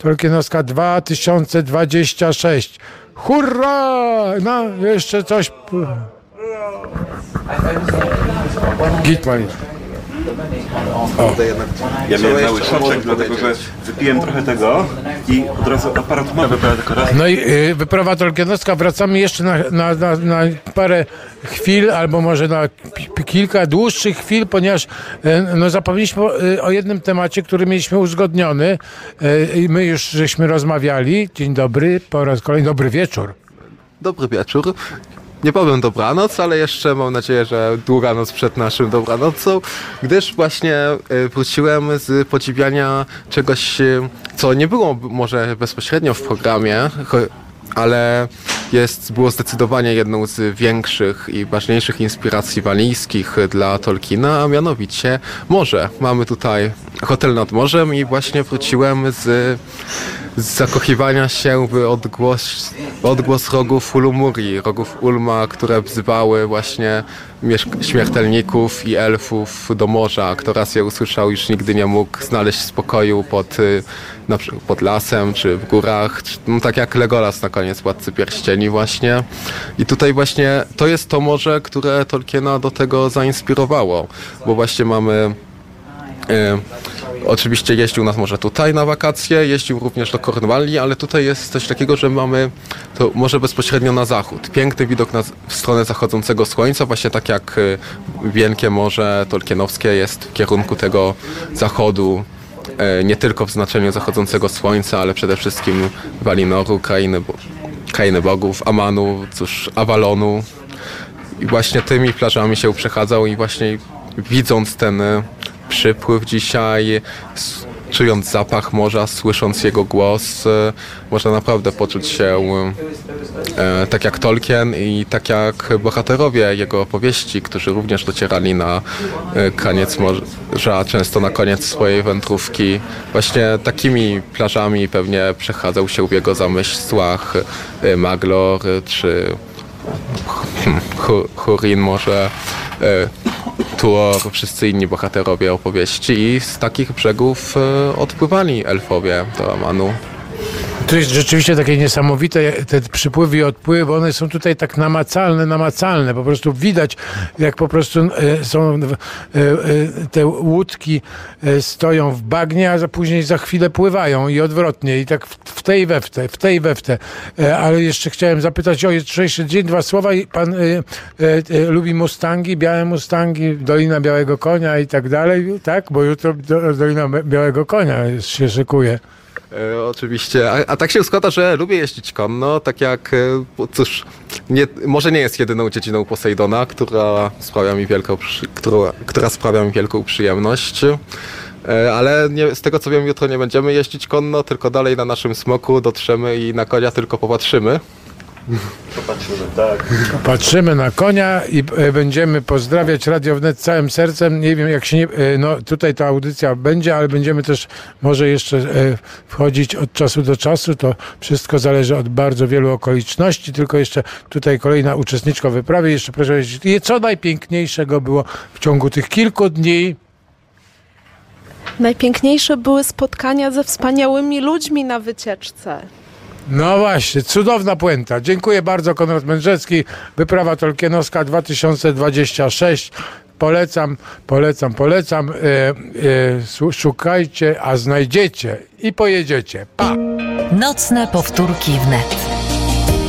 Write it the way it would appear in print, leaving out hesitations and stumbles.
Tolkienowska 2026. Hurra! No, jeszcze coś. Gitman. Ja miałem mały szoczek, dlatego że wypiłem trochę tego i od razu aparat ma wyprawa tylko raz. No i wyprawa tolkienowska, wracamy jeszcze na parę chwil, albo może na kilka dłuższych chwil, ponieważ no, zapomnieliśmy o jednym temacie, który mieliśmy uzgodniony i my już żeśmy rozmawiali. Dzień dobry, po raz kolejny dobry wieczór. Dobry wieczór. Nie powiem dobranoc, ale jeszcze mam nadzieję, że długa noc przed naszym dobranocą, gdyż właśnie wróciłem z podziwiania czegoś, co nie było może bezpośrednio w programie, ale było zdecydowanie jedną z większych i ważniejszych inspiracji walijskich dla Tolkiena, a mianowicie morze. Mamy tutaj hotel nad morzem i właśnie wróciłem z zakochiwania się w odgłos rogów Ulumuri, rogów Ulma, które wzywały właśnie śmiertelników i elfów do morza. Kto raz je usłyszał, już nigdy nie mógł znaleźć spokoju pod lasem czy w górach, no tak jak Legolas na koniec Władcy Pierścieni właśnie. I tutaj właśnie to jest to morze, które Tolkiena do tego zainspirowało, bo właśnie mamy... Oczywiście jeździł nas może tutaj na wakacje, jeździł również do Kornwalii, ale tutaj jest coś takiego, że mamy to morze bezpośrednio na zachód. Piękny widok w stronę zachodzącego słońca, właśnie tak jak Wielkie Morze Tolkienowskie jest w kierunku tego zachodu, nie tylko w znaczeniu zachodzącego słońca, ale przede wszystkim Walinoru, krainy bogów, Amanu, Avalonu. I właśnie tymi plażami się przechadzał i właśnie widząc ten przypływ dzisiaj, czując zapach morza, słysząc jego głos, można naprawdę poczuć się tak jak Tolkien i tak jak bohaterowie jego opowieści, którzy również docierali na koniec morza, często na koniec swojej wędrówki. Właśnie takimi plażami pewnie przechadzał się w jego zamysłach Maglor czy Hurin może, Tuor, wszyscy inni bohaterowie opowieści i z takich brzegów odpływali elfowie do Amanu. To jest rzeczywiście takie niesamowite, te przypływy i odpływy, one są tutaj tak namacalne, po prostu widać, jak po prostu są te łódki stoją w bagnie, a później za chwilę pływają i odwrotnie, i tak w tej we w te. Ale jeszcze chciałem zapytać o jutrzejszy dzień, 2 słowa. Pan lubi mustangi, białe mustangi, Dolina Białego Konia i tak dalej, tak? Bo jutro Dolina Białego Konia się szykuje. Oczywiście, a tak się składa, że lubię jeździć konno, tak jak, cóż, może nie jest jedyną dziedziną Posejdona, która sprawia mi wielką przyjemność, ale z tego co wiem, jutro nie będziemy jeździć konno, tylko dalej na naszym smoku dotrzemy i na konia tylko popatrzymy. Popatrzymy, tak. Patrzymy na konia i będziemy pozdrawiać Radio Wnet całym sercem. Nie wiem, jak się nie... No tutaj ta audycja będzie, ale będziemy też może jeszcze wchodzić od czasu do czasu. To wszystko zależy od bardzo wielu okoliczności. Tylko jeszcze tutaj kolejna uczestniczka wyprawy. Jeszcze proszę powiedzieć, co najpiękniejszego było w ciągu tych kilku dni? Najpiękniejsze były spotkania ze wspaniałymi ludźmi na wycieczce. No właśnie, cudowna puenta. Dziękuję bardzo, Konrad Mędrzecki. Wyprawa Tolkienowska 2026. Polecam. Szukajcie, a znajdziecie i pojedziecie. Pa! Nocne powtórki wnet.